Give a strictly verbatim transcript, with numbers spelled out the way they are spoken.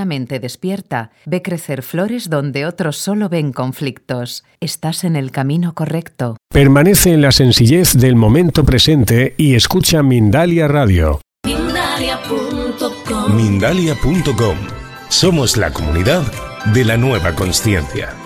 mente despierta, ve crecer flores donde otros solo ven conflictos. Estás en el camino correcto. Permanece en la sencillez del momento presente y escucha Mindalia Radio. Mindalia punto com. Mindalia punto com. Somos la comunidad de la nueva consciencia.